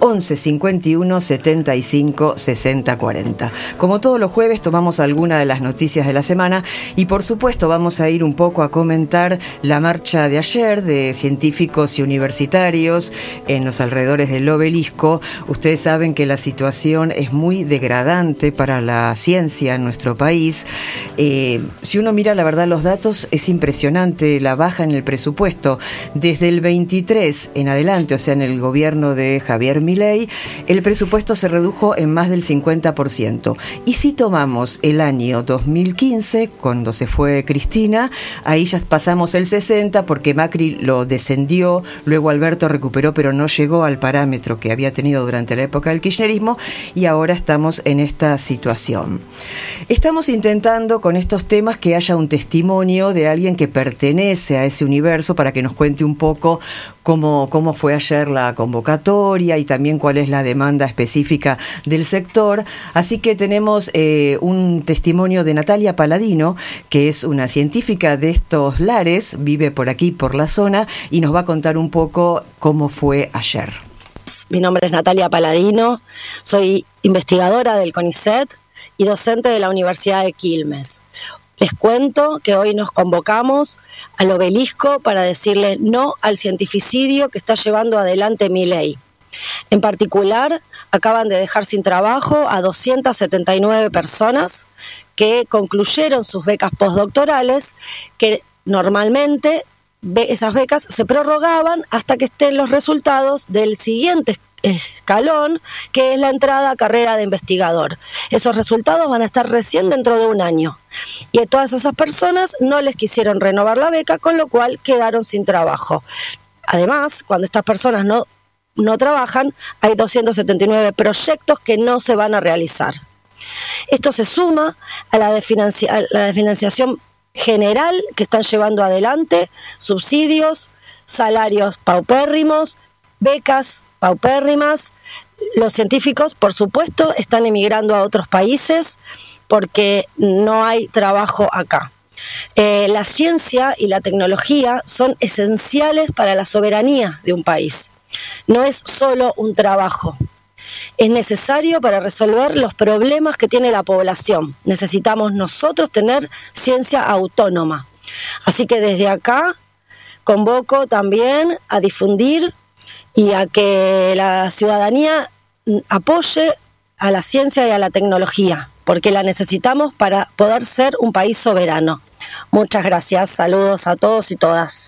11 51 75 60 40. Como todos los jueves tomamos alguna de las noticias de la semana y por supuesto vamos a ir un poco a comentar la marcha de ayer de científicos y universitarios en los alrededores del Obelisco. Ustedes saben que la situación es muy degradante para la ciencia en nuestro país. Si uno mira la verdad los datos, es impresionante la baja en el presupuesto. Desde el 23 en adelante, o sea, en el gobierno de Javier Milei, el presupuesto se redujo en más del 50%. Y si tomamos el año 2015, cuando se fue Cristina, ahí ya pasamos el 60% porque Macri lo descendió, luego Alberto recuperó, pero no llegó al parámetro que había tenido durante la época del kirchnerismo y ahora estamos en esta situación. Estamos intentando con estos temas que haya un testimonio de alguien que pertenece a ese universo para que nos cuente un poco cómo fue ayer la convocatoria y también cuál es la demanda específica del sector. Así que tenemos un testimonio de Natalia Paladino, que es una científica de estos lares, vive por aquí, por la zona, y nos va a contar un poco cómo fue ayer. Mi nombre es Natalia Paladino, soy investigadora del CONICET y docente de la Universidad de Quilmes. Les cuento que hoy nos convocamos al Obelisco para decirle no al cientificidio que está llevando adelante Milei. En particular, acaban de dejar sin trabajo a 279 personas que concluyeron sus becas postdoctorales, que normalmente esas becas se prorrogaban hasta que estén los resultados del siguiente escalón, que es la entrada a carrera de investigador. Esos resultados van a estar recién dentro de un año. Y a todas esas personas no les quisieron renovar la beca, con lo cual quedaron sin trabajo. Además, cuando estas personas no trabajan, hay 279 proyectos que no se van a realizar. Esto se suma a la de financiación general que están llevando adelante, subsidios, salarios paupérrimos, becas paupérrimas. Los científicos, por supuesto, están emigrando a otros países porque no hay trabajo acá. La ciencia y la tecnología son esenciales para la soberanía de un país. No es solo un trabajo. Es necesario para resolver los problemas que tiene la población. Necesitamos nosotros tener ciencia autónoma. Así que desde acá convoco también a difundir y a que la ciudadanía apoye a la ciencia y a la tecnología, porque la necesitamos para poder ser un país soberano. Muchas gracias, saludos a todos y todas.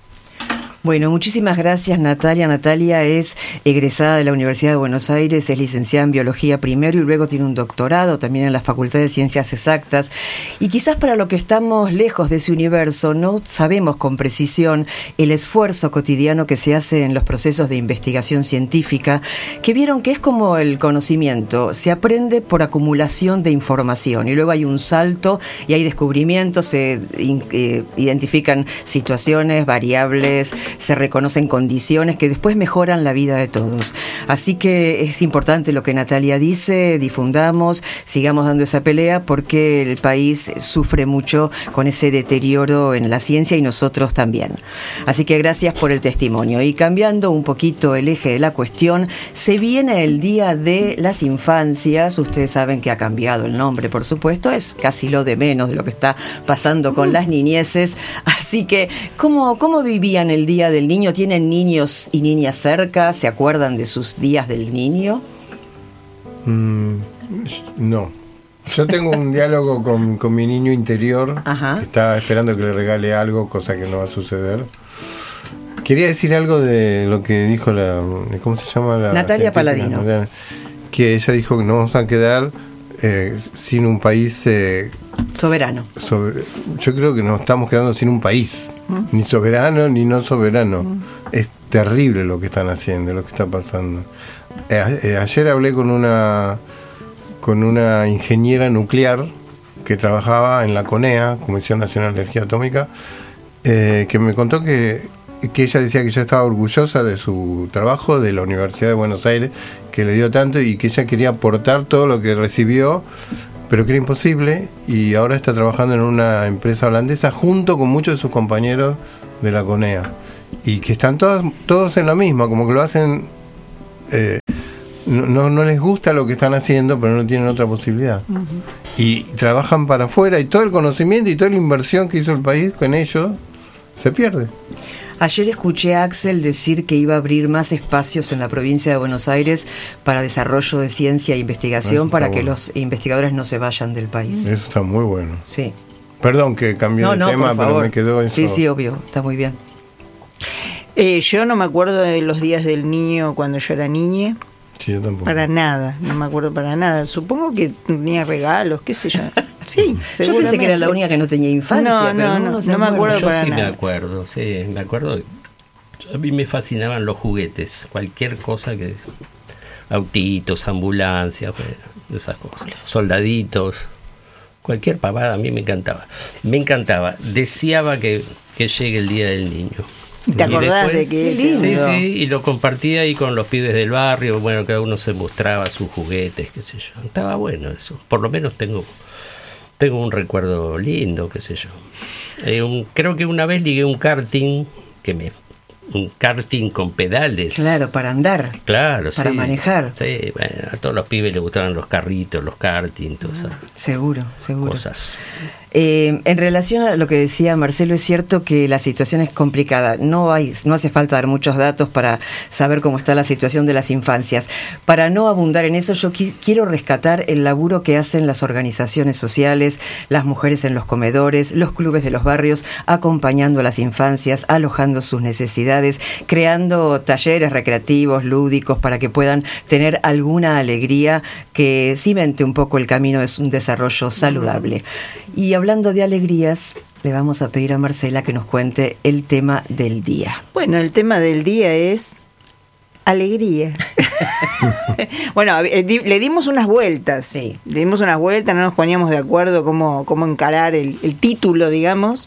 Bueno, muchísimas gracias, Natalia. Natalia es egresada de la Universidad de Buenos Aires, es licenciada en Biología primero y luego tiene un doctorado también en la Facultad de Ciencias Exactas. Y quizás para lo que estamos lejos de ese universo no sabemos con precisión el esfuerzo cotidiano que se hace en los procesos de investigación científica, que vieron que es como el conocimiento, se aprende por acumulación de información y luego hay un salto y hay descubrimientos, se identifican situaciones, variables, se reconocen condiciones que después mejoran la vida de todos. Así que es importante lo que Natalia dice, difundamos, sigamos dando esa pelea porque el país sufre mucho con ese deterioro en la ciencia y nosotros también. Así que gracias por el testimonio. Y cambiando un poquito el eje de la cuestión, se viene el Día de las Infancias. Ustedes saben que ha cambiado el nombre, por supuesto, es casi lo de menos de lo que está pasando con las niñeces. Así que, ¿cómo vivían el Día del Niño? ¿Tienen niños y niñas cerca? ¿Se acuerdan de sus días del niño? No. Yo tengo un diálogo con mi niño interior. Ajá. Que está esperando que le regale algo, cosa que no va a suceder. Quería decir algo de lo que dijo ¿cómo se llama? Natalia Paladino. Que ella dijo que nos vamos a quedar sin un país soberano. Yo creo que nos estamos quedando sin un país, ni soberano ni no soberano. Es terrible lo que están haciendo, lo que está pasando. Ayer hablé con una ingeniera nuclear que trabajaba en la CONEA, Comisión Nacional de Energía Atómica, que me contó que ella decía que ella estaba orgullosa de su trabajo, de la Universidad de Buenos Aires, que le dio tanto y que ella quería aportar todo lo que recibió, pero que era imposible, y ahora está trabajando en una empresa holandesa junto con muchos de sus compañeros de la CONEA, y que están todos en lo mismo, como que lo hacen no les gusta lo que están haciendo, pero no tienen otra posibilidad. Y trabajan para afuera y todo el conocimiento y toda la inversión que hizo el país con ellos se pierde. Ayer escuché a Axel decir que iba a abrir más espacios en la provincia de Buenos Aires para desarrollo de ciencia e investigación, para que los investigadores no se vayan del país. Eso está muy bueno. Sí. Perdón que cambié de tema, pero me quedó eso. Sí, obvio, está muy bien. Yo no me acuerdo de los días del niño cuando yo era niña. Sí, yo tampoco. Para nada, no me acuerdo para nada. Supongo que tenía regalos, qué sé yo. Sí, yo pensé que era la única que no tenía infancia. No me acuerdo yo para sí nada. Me acuerdo. A mí me fascinaban los juguetes, cualquier cosa que... Autitos, ambulancias, esas cosas. Soldaditos, cualquier pavada a mí me encantaba. Deseaba que llegue el Día del Niño. ¿Te acordás después, de qué lindo? Sí, y lo compartía ahí con los pibes del barrio. Bueno, cada uno se mostraba sus juguetes, qué sé yo. Estaba bueno eso. Por lo menos tengo un recuerdo lindo, qué sé yo. Creo que una vez ligué un karting un karting con pedales. Claro, para andar. Claro, para manejar. Sí, bueno, a todos los pibes les gustaban los carritos, los karting, todas esas seguro. cosas. En relación a lo que decía Marcelo, es cierto que la situación es complicada. No hace falta dar muchos datos para saber cómo está la situación de las infancias. Para no abundar en eso, yo quiero rescatar el laburo que hacen las organizaciones sociales, las mujeres en los comedores, los clubes de los barrios, acompañando a las infancias, alojando sus necesidades, creando talleres recreativos, lúdicos, para que puedan tener alguna alegría que cimente un poco el camino de un desarrollo saludable. Y hablando de alegrías, le vamos a pedir a Marcela que nos cuente el tema del día. Bueno, el tema del día es alegría. Bueno, le dimos unas vueltas. Sí. Le dimos unas vueltas, no nos poníamos de acuerdo cómo encarar el título, digamos.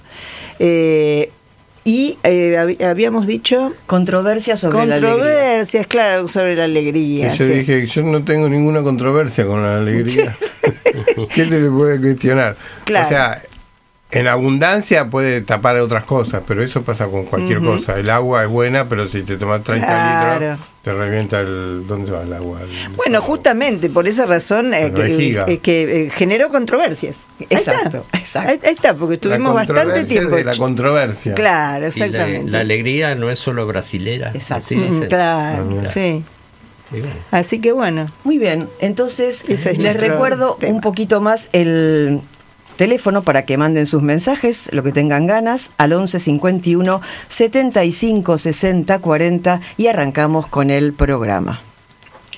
Y habíamos dicho... Controversias sobre la alegría. Controversias, claro, sobre la alegría. Y yo dije, yo no tengo ninguna controversia con la alegría. ¿Qué se le puede cuestionar? Claro. O sea, en abundancia puede tapar otras cosas, pero eso pasa con cualquier cosa. El agua es buena, pero si te tomas 30 litros, te revienta ¿dónde va el agua? Bueno, justamente por esa razón que generó controversias. Exacto. Ahí está, porque estuvimos bastante tiempo. De la controversia. Claro, exactamente. La alegría no es solo brasilera. Exacto. Claro, sí. Bueno. Así que bueno. Muy bien, entonces es les recuerdo un poquito más el teléfono para que manden sus mensajes, lo que tengan ganas, al 11 51 75 60 40, y arrancamos con el programa.